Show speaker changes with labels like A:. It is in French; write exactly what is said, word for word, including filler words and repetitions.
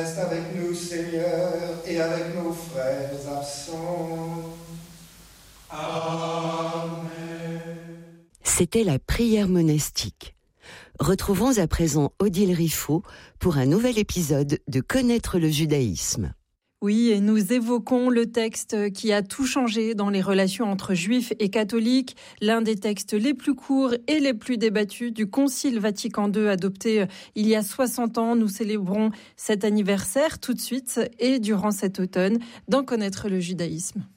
A: Reste avec nous, Seigneur, et avec nos frères absents. Amen.
B: C'était la prière monastique. Retrouvons à présent Odile Riffaut pour un nouvel épisode de Connaître le judaïsme.
C: Oui, et nous évoquons le texte qui a tout changé dans les relations entre juifs et catholiques, l'un des textes les plus courts et les plus débattus du Concile Vatican deux adopté il y a soixante ans. Nous célébrons cet anniversaire tout de suite et durant cet automne d'en connaître le judaïsme.